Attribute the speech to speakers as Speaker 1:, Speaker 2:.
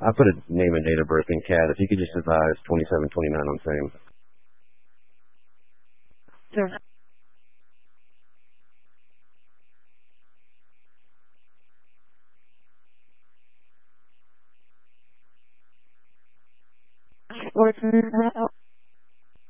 Speaker 1: I put a name and date of birth in cat. If you could just advise 2729 on same.
Speaker 2: Sure. Or